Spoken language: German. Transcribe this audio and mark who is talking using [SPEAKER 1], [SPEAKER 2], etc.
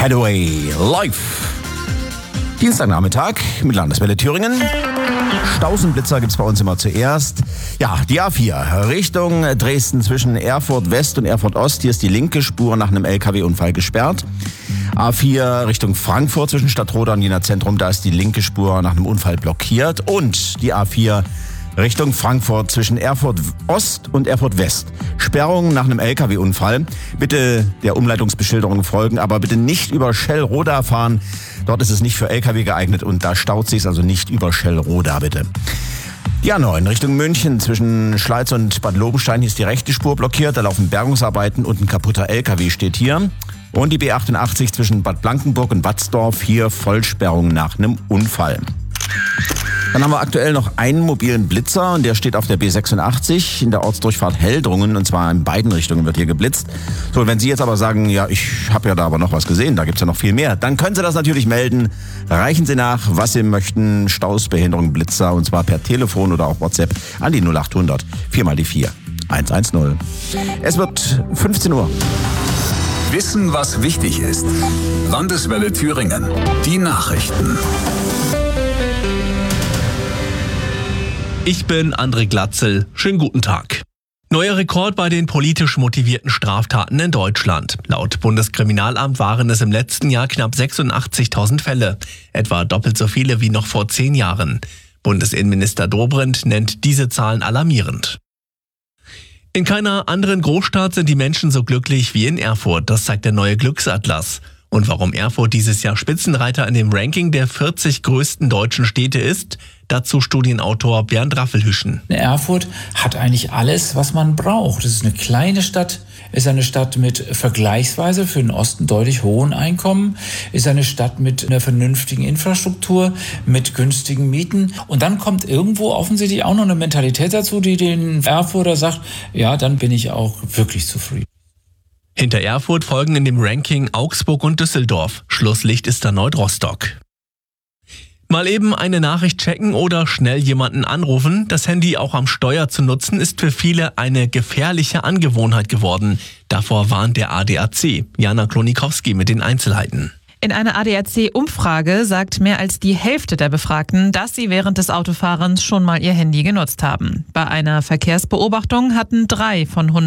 [SPEAKER 1] Hideaway live. Dienstagnachmittag mit Landeswelle Thüringen. Stausenblitzer gibt's bei uns immer zuerst. Ja, die A4 Richtung Dresden zwischen Erfurt West und Erfurt Ost. Hier ist die linke Spur nach einem LKW-Unfall gesperrt. A4 Richtung Frankfurt zwischen Stadtroda und Jena Zentrum. Da ist die linke Spur nach einem Unfall blockiert. Und die A4 Richtung Frankfurt zwischen Erfurt Ost und Erfurt West. Sperrung nach einem LKW-Unfall. Bitte der Umleitungsbeschilderung folgen, aber bitte nicht über Schellroda fahren. Dort ist es nicht für LKW geeignet und da staut sich's, also nicht über Schellroda, bitte. Die A9 Richtung München zwischen Schleiz und Bad Lobenstein. Hier ist die rechte Spur blockiert. Da laufen Bergungsarbeiten und ein kaputter LKW steht hier. Und die B88 zwischen Bad Blankenburg und Watzdorf. Hier Vollsperrung nach einem Unfall. Dann haben wir aktuell noch einen mobilen Blitzer und der steht auf der B86 in der Ortsdurchfahrt Heldrungen und zwar in beiden Richtungen wird hier geblitzt. So, wenn Sie jetzt aber sagen, ja, ich habe ja da aber noch was gesehen, da gibt's ja noch viel mehr, dann können Sie das natürlich melden. Reichen Sie nach, was Sie möchten, Staus, Behinderung, Blitzer und zwar per Telefon oder auch WhatsApp an die 0800 4 mal die 4 110. Es wird 15 Uhr.
[SPEAKER 2] Wissen, was wichtig ist. Landeswelle Thüringen. Die Nachrichten.
[SPEAKER 3] Ich bin André Glatzel. Schönen guten Tag. Neuer Rekord bei den politisch motivierten Straftaten in Deutschland. Laut Bundeskriminalamt waren es im letzten Jahr knapp 86.000 Fälle. Etwa doppelt so viele wie noch vor 10 Jahren. Bundesinnenminister Dobrindt nennt diese Zahlen alarmierend. In keiner anderen Großstadt sind die Menschen so glücklich wie in Erfurt. Das zeigt der neue Glücksatlas. Und warum Erfurt dieses Jahr Spitzenreiter in dem Ranking der 40 größten deutschen Städte ist, dazu Studienautor Bernd Raffelhüschen.
[SPEAKER 4] Erfurt hat eigentlich alles, was man braucht. Es ist eine kleine Stadt, ist eine Stadt mit vergleichsweise für den Osten deutlich hohen Einkommen, ist eine Stadt mit einer vernünftigen Infrastruktur, mit günstigen Mieten. Und dann kommt irgendwo offensichtlich auch noch eine Mentalität dazu, die den Erfurter sagt, ja, dann bin ich auch wirklich zufrieden.
[SPEAKER 3] Hinter Erfurt folgen in dem Ranking Augsburg und Düsseldorf. Schlusslicht ist erneut Rostock. Mal eben eine Nachricht checken oder schnell jemanden anrufen. Das Handy auch am Steuer zu nutzen, ist für viele eine gefährliche Angewohnheit geworden. Davor warnt der ADAC. Jana Klonikowski mit den Einzelheiten.
[SPEAKER 5] In einer ADAC-Umfrage sagt mehr als die Hälfte der Befragten, dass sie während des Autofahrens schon mal ihr Handy genutzt haben. Bei einer Verkehrsbeobachtung hatten 3 von 100